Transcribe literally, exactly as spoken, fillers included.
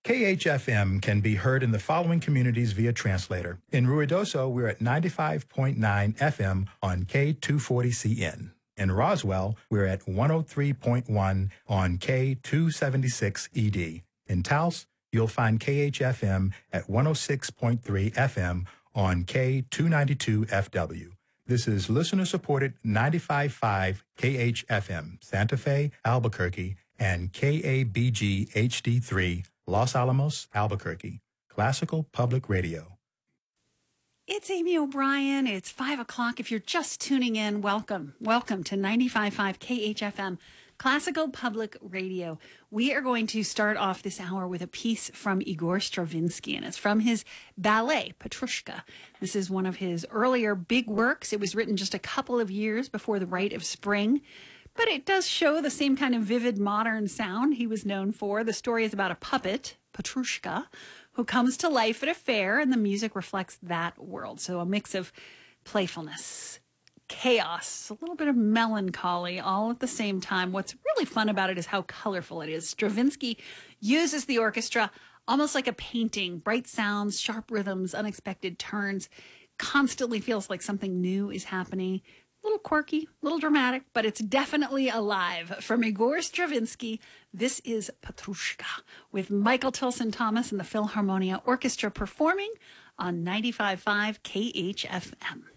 K H F M can be heard in the following communities via translator. In Ruidoso, we're at ninety-five point nine F M on K two forty C N. In Roswell, we're at one oh three point one on K two seventy-six E D. In Taos, you'll find K H F M at one oh six point three F M on K two ninety-two F W. This is listener-supported ninety-five point five K H F M, Santa Fe, Albuquerque, and K A B G H D three, Los Alamos, Albuquerque. Classical Public Radio. It's Amy O'Brien. It's five o'clock. If you're just tuning in, welcome. Welcome to ninety-five point five K H F M, Classical Public Radio. We are going to start off this hour with a piece from Igor Stravinsky, and it's from his ballet, Petrushka. This is one of his earlier big works. It was written just a couple of years before The Rite of Spring, but it does show the same kind of vivid modern sound he was known for. The story is about a puppet, Petrushka, who comes to life at a fair, and the music reflects that world. So a mix of playfulness, chaos, a little bit of melancholy, all at the same time. What's really fun about it is how colorful it is. Stravinsky uses the orchestra almost like a painting, bright sounds, sharp rhythms, unexpected turns. Constantly feels like something new is happening. A little quirky, a little dramatic, but it's definitely alive. From Igor Stravinsky, this is Petrushka with Michael Tilson Thomas and the Philharmonia Orchestra performing on ninety-five point five K H F M.